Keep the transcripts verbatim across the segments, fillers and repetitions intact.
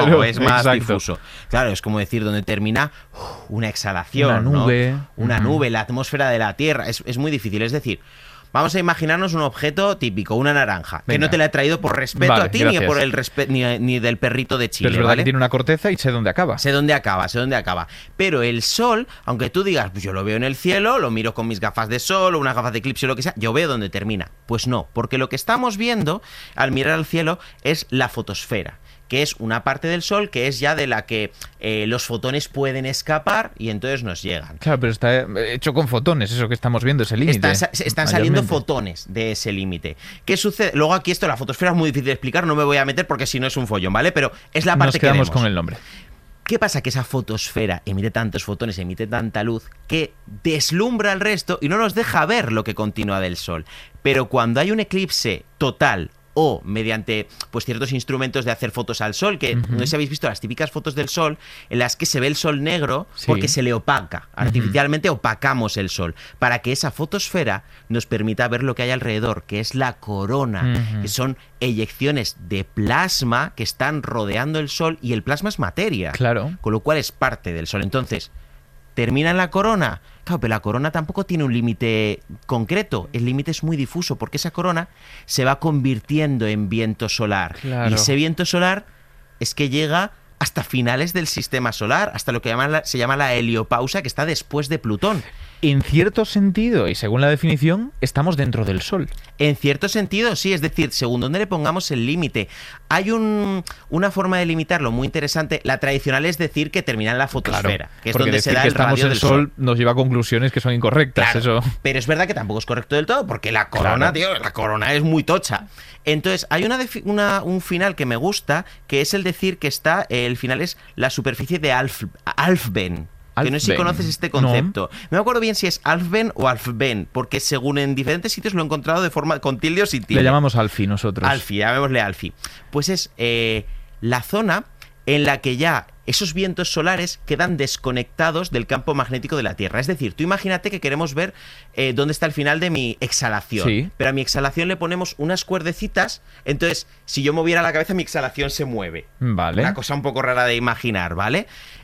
claro, o es más exacto. difuso. Claro, es como decir dónde termina uf, una exhalación, una nube, ¿no? Una uh-huh. nube, la atmósfera de la Tierra. Es, es muy difícil. Es decir, vamos a imaginarnos un objeto típico, una naranja, Venga. que no te la he traído por respeto vale, a ti gracias. ni por el respe- ni, ni del perrito de Chile. Pero es verdad ¿vale? que tiene una corteza y sé dónde acaba. Sé dónde acaba, sé dónde acaba. Pero el sol, aunque tú digas, pues yo lo veo en el cielo, lo miro con mis gafas de sol o unas gafas de eclipse o lo que sea, yo veo dónde termina. Pues no, porque lo que estamos viendo al mirar al cielo es la fotosfera, que es una parte del Sol que es ya de la que eh, los fotones pueden escapar y entonces nos llegan. Claro, pero está hecho con fotones, eso que estamos viendo, ese límite. Están, están saliendo fotones de ese límite. ¿Qué sucede? Luego aquí esto, la fotosfera es muy difícil de explicar, no me voy a meter porque si no es un follón, ¿vale? Pero es la parte nos quedamos que vemos. con el nombre. ¿Qué pasa? Que esa fotosfera emite tantos fotones, emite tanta luz, que deslumbra al resto y no nos deja ver lo que continúa del Sol. Pero cuando hay un eclipse total o mediante pues ciertos instrumentos de hacer fotos al sol, que uh-huh. no sé si habéis visto las típicas fotos del sol en las que se ve el sol negro sí. porque se le opaca, artificialmente uh-huh. opacamos el sol, para que esa fotosfera nos permita ver lo que hay alrededor, que es la corona, uh-huh. que son eyecciones de plasma que están rodeando el sol, y el plasma es materia, claro. con lo cual es parte del sol. Entonces, ¿termina en la corona? Claro, pero la corona tampoco tiene un límite concreto. El límite es muy difuso porque esa corona se va convirtiendo en viento solar. Claro. Y ese viento solar es que llega hasta finales del sistema solar, hasta lo que llaman la, se llama la heliopausa, que está después de Plutón. En cierto sentido, y según la definición, estamos dentro del Sol. En cierto sentido, sí, es decir, según donde le pongamos el límite. Hay un, una forma de limitarlo muy interesante. La tradicional es decir que termina en la fotosfera, claro, que es porque donde decir se da que el estamos radio en del sol, sol. Nos lleva a conclusiones que son incorrectas. Claro, eso. Pero es verdad que tampoco es correcto del todo, porque la corona, claro. tío, la corona es muy tocha. Entonces, hay una, una un final que me gusta, que es el decir que está, el final es la superficie de Alf, Alfvén. Que no sé si conoces este concepto. No. No me acuerdo bien si es Alfvén o Alfvén, porque según en diferentes sitios lo he encontrado de forma con tilde o sin tilde. Le llamamos Alfie nosotros. Alfie, llamémosle Alfie. Pues es eh, la zona en la que ya esos vientos solares quedan desconectados del campo magnético de la Tierra. Es decir, tú imagínate que queremos ver eh, dónde está el final de mi exhalación. Sí. Pero a mi exhalación le ponemos unas cuerdecitas, entonces si yo moviera la cabeza mi exhalación se mueve. Vale. Una cosa un poco rara de imaginar, ¿vale?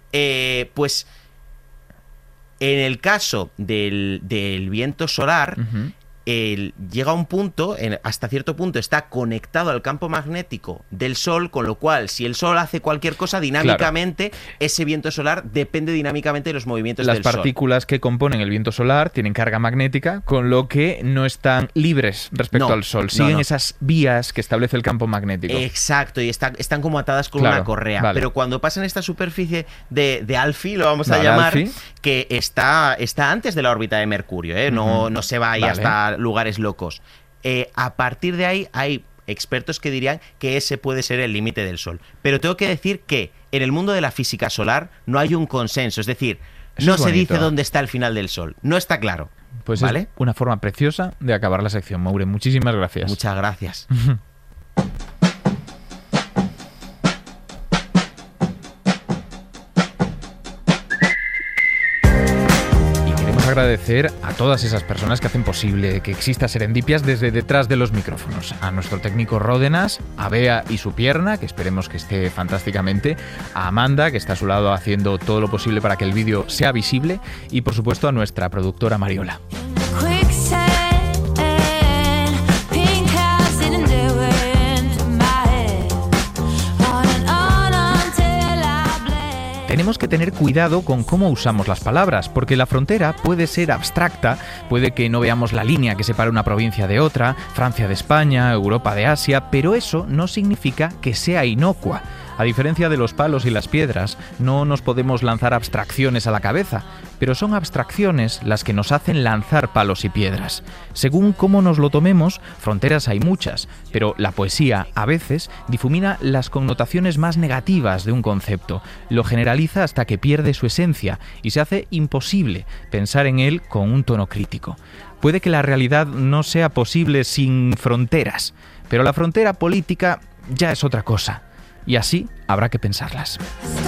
Eh, pues en el caso del, del viento solar, uh-huh. el, llega a un punto, en, hasta cierto punto está conectado al campo magnético del Sol, con lo cual si el Sol hace cualquier cosa dinámicamente, claro. ese viento solar depende dinámicamente de los movimientos Las del Sol. Las partículas que componen el viento solar tienen carga magnética, con lo que no están libres respecto no, al Sol. Siguen no, no. esas vías que establece el campo magnético. Exacto, y está, están como atadas con claro, una correa. Vale. Pero cuando pasan esta superficie de, de Alfie, lo vamos a vale, llamar, Alfie. que está, está antes de la órbita de Mercurio, ¿eh? no, uh-huh. no se va ahí vale. hasta lugares locos. Eh, a partir de ahí hay expertos que dirían que ese puede ser el límite del Sol. Pero tengo que decir que en el mundo de la física solar no hay un consenso. Es decir, Eso no es se dice dónde está el final del Sol. No está claro. Pues ¿vale? Es una forma preciosa de acabar la sección, Moure. Muchísimas gracias. Muchas gracias. Agradecer a todas esas personas que hacen posible que exista Serendipias desde detrás de los micrófonos. A nuestro técnico Ródenas, a Bea y su pierna, que esperemos que esté fantásticamente, a Amanda, que está a su lado haciendo todo lo posible para que el vídeo sea visible, y por supuesto a nuestra productora Mariola. Tenemos que tener cuidado con cómo usamos las palabras, porque la frontera puede ser abstracta, puede que no veamos la línea que separa una provincia de otra, Francia de España, Europa de Asia, pero eso no significa que sea inocua. A diferencia de los palos y las piedras, no nos podemos lanzar abstracciones a la cabeza, pero son abstracciones las que nos hacen lanzar palos y piedras. Según cómo nos lo tomemos, fronteras hay muchas, pero la poesía, a veces, difumina las connotaciones más negativas de un concepto, lo generaliza hasta que pierde su esencia y se hace imposible pensar en él con un tono crítico. Puede que la realidad no sea posible sin fronteras, pero la frontera política ya es otra cosa. Y así habrá que pensarlas.